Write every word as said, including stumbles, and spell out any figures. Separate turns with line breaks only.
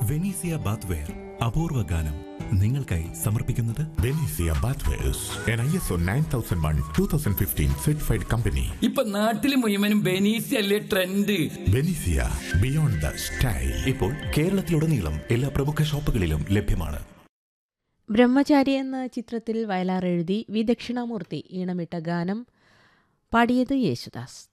Venezia bathware അപൂർവ ഗാനം നിങ്ങൾക്കായി സമർപ്പിക്കുന്നത്
ബെനീസിയ ബാത്ത്വെയർസ് N I S O nine thousand one two thousand fifteen certified company.
ഇപ്പൊ നാട്ടില് മുഴുവനും ബെനീസിയ അല്ലേ ട്രെൻഡ്.
ബെനീസിയ ബിയോണ്ട് ദ സ്റ്റൈൽ
ഇപ്പോൾ കേരളത്തിലുടനീളം എല്ലാ പ്രമുഖ ഷോപ്പുകളിലും ലഭ്യമാണ്.
ബ്രഹ്മചാരി എന്ന ചിത്രത്തിൽ വയലാർ എഴുതി വി ദക്ഷിണാമൂർത്തി ഈണമിട്ട ഗാനം പാടിയത് യേശുദാസ്.